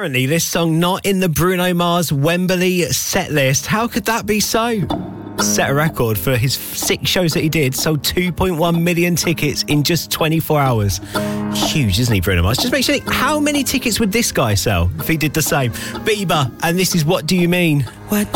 apparently this song not in the Bruno Mars Wembley set list. How could that be so? Set a record for his 6 shows that he did, sold 2.1 million tickets in just 24 hours. Huge, isn't he, Bruno Mars? Just make sure, how many tickets would this guy sell if he did the same? Bieber, and this is What Do You Mean? What